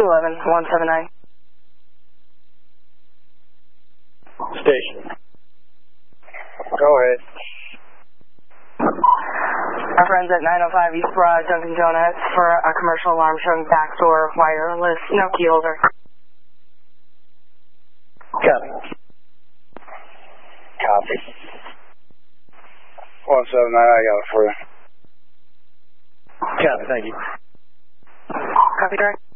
211-179. Station. Go ahead. Our friends at 905 East Broad, Dunkin' Donuts, for a commercial alarm showing backdoor wireless, no key holder. Copy. Copy. 179, I got it for you. Copy, thank you. Copy, direct.